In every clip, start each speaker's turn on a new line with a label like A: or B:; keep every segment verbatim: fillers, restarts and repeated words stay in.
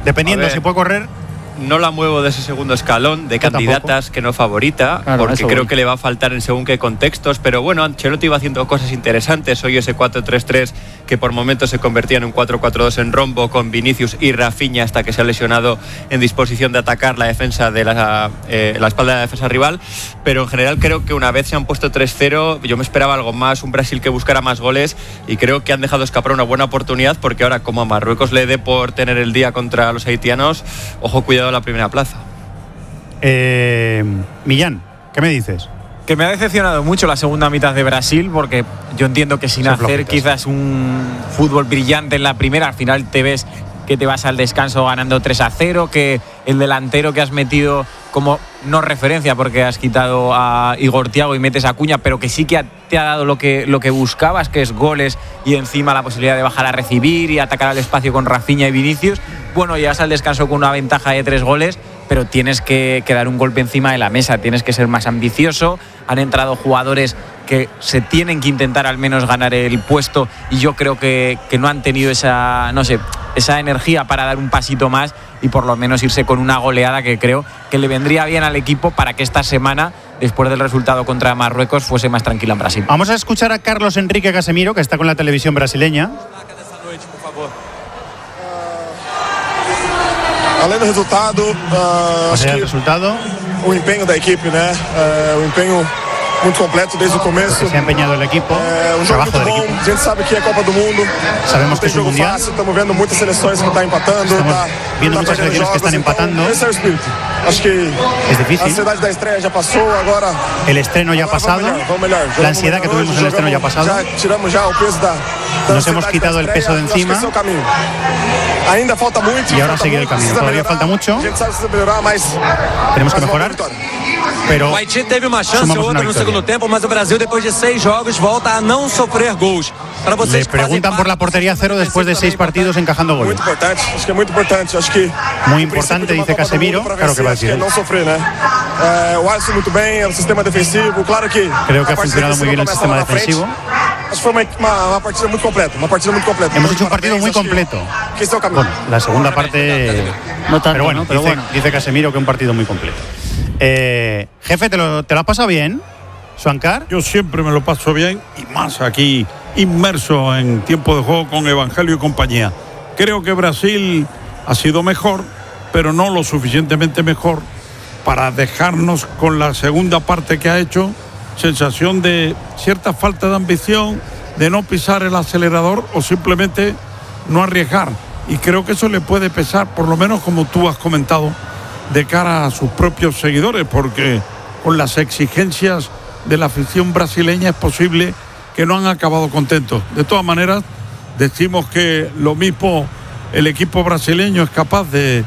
A: Dependiendo si puede correr.
B: No la muevo de ese segundo escalón de
A: Yo
B: candidatas
A: tampoco.
B: que no favorita,
C: Claro,
B: porque
C: eso
B: creo
C: voy.
B: que le va a faltar en según qué contextos, pero bueno, Ancelotti va haciendo cosas interesantes. Hoy ese cuatro tres tres que por momentos se convertía en un cuatro cuatro dos en rombo con Vinicius y Rafinha hasta que se ha lesionado en disposición de atacar la defensa de la, eh, la espalda de la defensa rival, pero en general creo que una vez se han puesto tres cero, yo me esperaba algo más, un Brasil que buscara más goles, y creo que han dejado escapar una buena oportunidad, porque ahora como a Marruecos le dé por tener el día contra los haitianos, ojo, cuidado la primera plaza.
A: Eh, Millán, ¿qué me dices?
D: Que me ha decepcionado mucho la segunda mitad de Brasil, porque yo entiendo que sin
A: Son
D: hacer
A: flojitas.
D: quizás un fútbol brillante en la primera, al final te ves que te vas al descanso ganando tres a cero, que el delantero que has metido como no referencia porque has quitado a Igor Thiago y metes a Acuña, pero que sí que te ha dado lo que, lo que buscabas, que es goles y encima la posibilidad de bajar a recibir y atacar al espacio con Rafinha y Vinicius. Bueno, llegas al descanso con una ventaja de tres goles, pero tienes que, que dar un golpe encima de la mesa, tienes que ser más ambicioso. Han entrado jugadores que se tienen que intentar al menos ganar el puesto, y yo creo que, que no han tenido esa, no sé, esa energía para dar un pasito más y por lo menos irse con una goleada que creo que le vendría bien al equipo para que esta semana, después del resultado contra Marruecos, fuese más tranquila en Brasil.
A: Vamos a escuchar a Carlos Enrique Casemiro, que está con la televisión brasileña.
E: Além do resultado, uh,
A: Más
E: acho
A: allá del
E: que
A: resultado,
E: o empenho da equipe, né? Uh, o empenho muito completo desde o começo.
A: que se ha empeñado el equipo,
E: É um
A: el
E: jogo
A: trabajo
E: muito
A: del
E: bom.
A: equipo.
E: A gente sabe que é Copa do Mundo.
A: Sabemos
E: Não
A: que
E: tem
A: es un
E: jogo
A: mundial.
E: fácil. Estamos vendo muitas seleções que estão empatando.
A: Estamos
E: tá,
A: viendo
E: tá
A: muchas
E: perdendo
A: selecciones que están
E: jogos,
A: empatando.
E: Então, esse é o espírito. Acho que
A: Es difícil.
E: a ansiedade da estreia já passou. Agora
A: El estreno ya ha
E: agora
A: pasado.
E: vamos melhor, vamos melhor.
A: La
E: Jogamos
A: ansiedad que
E: melhor
A: tuvimos
E: hoje,
A: en el estreno ya ha
E: jogamos-
A: pasado.
E: Já tiramos já o peso da, da
A: Nos hemos
E: ansiedade
A: quitado
E: da
A: el peso de
E: estreia. Acho que
A: encima.
E: esse é o caminho. Ainda falta muito.
A: Y ahora
E: falta
A: sigue el
E: muito,
A: camino.
E: precisa
A: Todavía
E: melhorar.
A: falta mucho.
E: A gente sabe que precisa melhorar, mas
A: Tenemos que
E: mas uma boa
A: mejorar,
E: vitória.
A: pero
F: O Haiti teve uma chance
A: sumamos
F: ou
A: una
F: outra no
A: victoria.
F: segundo tempo, mas o Brasil, depois de seis jogos, volta a não sofrer gols. Para
A: Le
F: vocês que fazem
A: preguntan por la
F: parte
A: portería cero después de seis partidos encajando goles.
E: Muito importante, acho que é muito importante. Acho que
A: Muy
E: o princípio
A: importante,
E: de uma
A: dice
E: Copa do
A: Casemiro.
E: Mundo pra
A: Claro que
E: vencer,
A: va a
E: acho que
A: decir
E: é
A: él.
E: não sofrer, né? É, o Alisson muito bem, é um sistema defensivo. Claro que
A: Creo que
E: a
A: ha
E: partida
A: funcionado muy
E: defensiva
A: bien el
E: começa
A: sistema
E: lá na frente.
A: defensivo.
E: Acho que foi uma, uma, uma partida muito completa, uma partida muito completa.
A: Hemos
E: Muito
A: hecho un partido
E: parabéns,
A: muy
E: acho que-
A: completo.
E: Que esse é o caminho.
A: Bueno, la segunda parte.
C: No tanto,
A: pero bueno,
C: ¿no? Pero
A: dice,
C: bueno.
A: dice Casemiro que un partido muy completo. Eh, jefe, ¿te lo, ¿te lo has pasado bien, Suancar?
G: Yo siempre me lo paso bien, y más aquí, inmerso en tiempo de juego con Evangelio y compañía. Creo que Brasil ha sido mejor, pero no lo suficientemente mejor para dejarnos con la segunda parte que ha hecho, sensación de cierta falta de ambición, de no pisar el acelerador o simplemente no arriesgar. Y creo que eso le puede pesar, por lo menos como tú has comentado, de cara a sus propios seguidores, porque con las exigencias de la afición brasileña es posible que no han acabado contentos. De todas maneras, decimos que lo mismo el equipo brasileño es capaz de,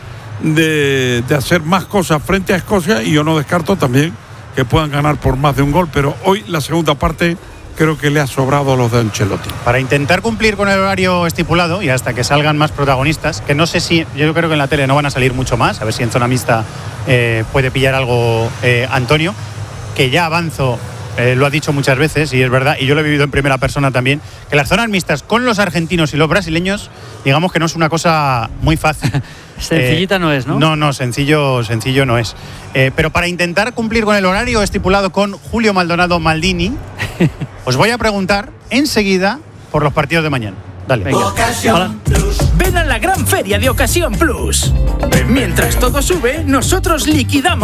G: de, de hacer más cosas frente a Escocia, y yo no descarto también que puedan ganar por más de un gol, pero hoy la segunda parte creo que le ha sobrado a los de Ancelotti.
A: Para intentar cumplir con el horario estipulado y hasta que salgan más protagonistas, que no sé si, yo creo que en la tele no van a salir mucho más, a ver si en zona mixta eh, puede pillar algo eh, Antonio, que ya avanzo, eh, lo ha dicho muchas veces y es verdad, y yo lo he vivido en primera persona también, que las zonas mixtas con los argentinos y los brasileños, digamos que no es una cosa muy fácil.
C: Sencillita
A: Eh,
C: no es, ¿no?
A: No, no, sencillo, sencillo no es. Eh, pero para intentar cumplir con el horario estipulado con Julio Maldonado Maldini, os voy a preguntar enseguida por los partidos de mañana. Dale.
C: Venga. Hola.
H: Ven a la gran feria de Ocasión Plus. Mientras todo sube, nosotros liquidamos